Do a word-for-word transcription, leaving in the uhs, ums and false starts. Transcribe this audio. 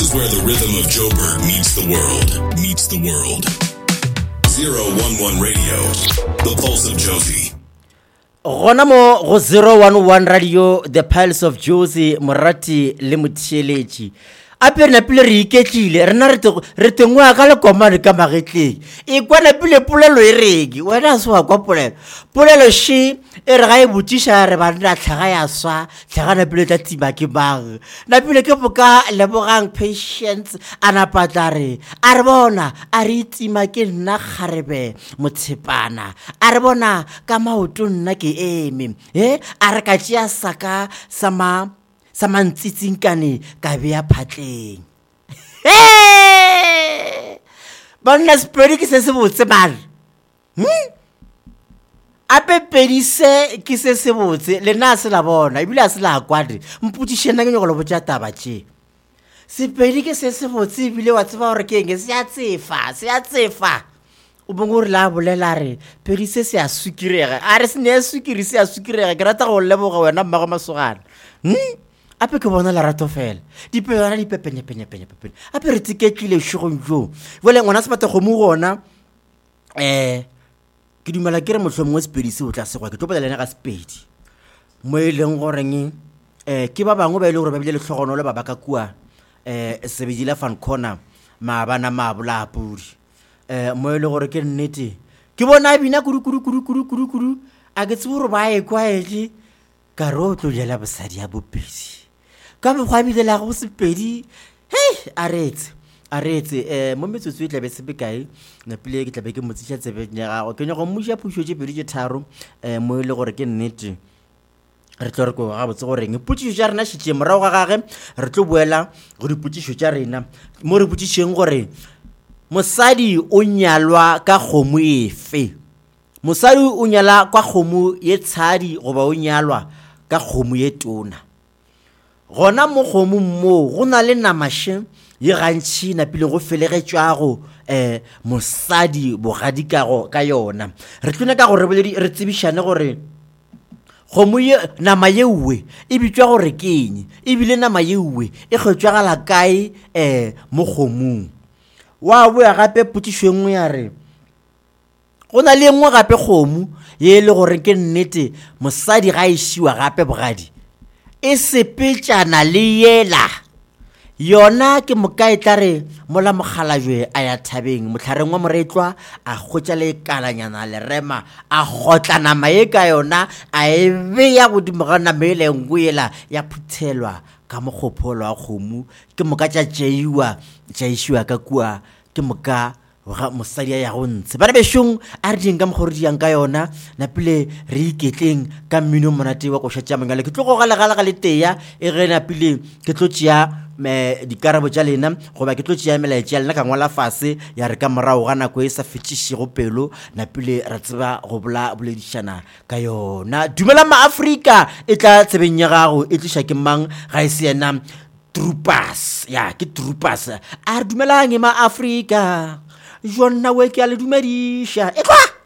is where the rhythm of Joburg meets the world, meets the world. zero one one Radio, the pulse of Jozi. Gona mo go zero one one Radio, the pulse of Jozi, Morati le Motšheletši. Ape na pile re iketlile rena re re tengwa ka le komane ka magetleng e kwana pile polelo e regi wena se wa kwa polelo polelo shi e re ga e botšiša re ba nna tlhaga ya swa tlhaga na pile tla tiba ke bang na pile ke boka lebogang patience ana patlare a re bona a re itima ke nna kgarebe motshepana a re bona ka maoto nna ke eme eh a re ka tšea saka sama sa mantsitsinkane ka bea phatleng bana spedi ke se se botse bana hm ape pedise ke se se botse le na se la bona ebile a se la kwadi mputishena ke nyogolo botsa taba tše sepedi ke se se botse ebile wa tseba gore ke eng se ya tsefa se ya tsefa o bongore la bolela re pedise se a sukirega a re se ne sukiri se a sukirega ke rata go leboga wena mmago masogana hm ape ke bona la rato fela di pela di pepenya penya penya penya ape re tiketlile shogong jo vole ngwana se batla go mo gona eh ke dumela ke re mohlomong wa spedisi o tla se gwa ke topela lena ga spedi mo eleng goreng eh ke ba bangwe ba ile gore ba bile le tlhogono le ba ba ka kua eh sebedila fan corner ma bana ma bula pudi eh mo ile gore ke nnete ke bona bina kudu kudu kudu kudu kudu kudu a ke tsuro ba e kwa e ka rotlo jela bosadi ya bopedi ka mo gwa bile la go sepedi hey aretse aretse eh mo metsotso e tla be se bekae na pile ke tla be ke motsitša tsebe nya gago ke nya go mmusha phusho tše pedi tše tharo eh mo ile gore ke nnete re tlo re go ga botse gore eng putšišo tša rena šitše morago ga gage re tlo boela go diputšišo tša rena mo re putšišeng gore mosadi o nyalwa ka kgomo efe mosadi o nyala kwa kgomo ye tshadi goba o nyalwa ka kgomo ye tona gona mo kgomo mo go na le namashe ye gantši na pile go felegetšwago eh mosadi bogadikago ka yona re tlone ka gore re tsebišane gore kgomo ye nama yewe e bitswa gore keng e bile nama yewe e kgwetšagala kae eh mo kgomong wa boya gape putšišo engwe ya re go na le engwe gape kgomo ye le gore ke nnete mosadi ga išiwa gape bogadi e sepetšana le yela yona ke mokae tla re mola moghalajwe a ya thabeng motlhareng wa moretlwa a khotša le kalanyana le rema a gotla nama ye ka yona a e beya godimo ga nama e lengwela ya phuthelwa ka mogopolo wa kgomo ke moka tša tšeiwa tšaišiwa ka kua ke moka ga mosadi ya go ntse bana bešong a re ding ka mogoro di yang ka yona na pile re iketleng ka mmino monate wa go šatša mangale ke tlo go galegala ga le teya e ge na pile ke tlo tšea me dikarabo tša lena goba ke tlo tšea melaetša lena ka ngwala fase ya re ka morago ga nako e sa fetšišego pelo na pile ra tseba go bola boledišana ka yona dumela maafrika e tla tsebeng ya gago e tliša ke mang ga e se yena troopers ya ke troopers a re dumelang maafrika jonna we ke a le dumediša e tloa